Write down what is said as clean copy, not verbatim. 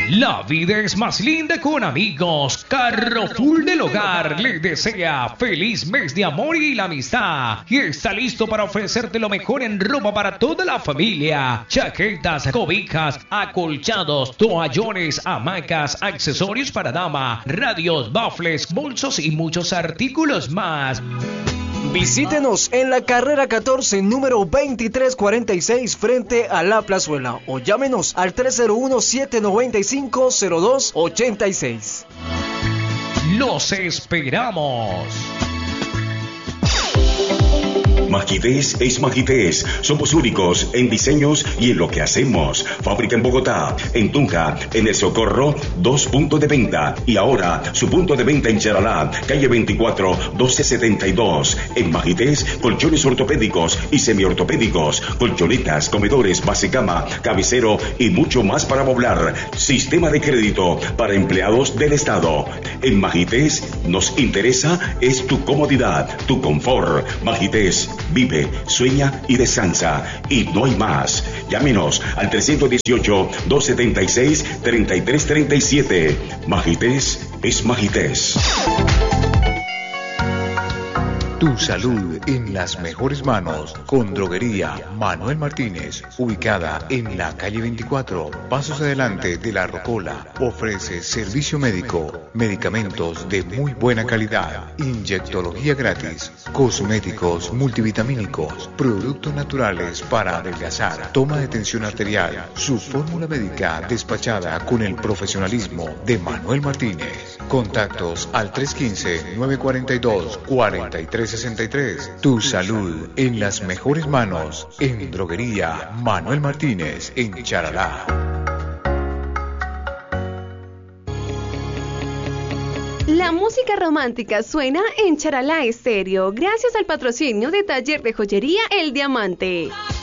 La vida es más linda con amigos. Carrefour del Hogar le desea feliz mes de amor y la amistad. Y está listo para ofrecerte lo mejor en ropa para toda la familia. Chaquetas, cobijas, acolchados, toallones, hamacas, accesorios para dama, radios, baffles, bolsos y muchos artículos más. Visítenos en la carrera 14, número 2346, frente a La Plazuela, o llámenos al 301-795-0286. ¡Los esperamos! Magités es Magités. Somos únicos en diseños y en lo que hacemos. Fábrica en Bogotá, en Tunja, en El Socorro, 2 puntos de venta. Y ahora, su punto de venta en Charalá, calle 24, 1272. En Magités, colchones ortopédicos y semiortopédicos, colchonetas, comedores, basecama, cabecero y mucho más para moblar. Sistema de crédito para empleados del Estado. En Magités, nos interesa es tu comodidad, tu confort. Magités. Vive, sueña y descansa. Y no hay más. Llámenos al 318-276-3337. Magités es Magités. Tu salud en las mejores manos con Droguería Manuel Martínez, ubicada en la calle 24, pasos adelante de La Rocola. Ofrece servicio médico, medicamentos de muy buena calidad, inyectología gratis, cosméticos multivitamínicos, productos naturales para adelgazar, toma de tensión arterial, su fórmula médica despachada con el profesionalismo de Manuel Martínez. Contactos al 315-942-4363. Tu salud en las mejores manos en Droguería Manuel Martínez en Charalá. La música romántica suena en Charalá Estéreo gracias al patrocinio de Taller de Joyería El Diamante.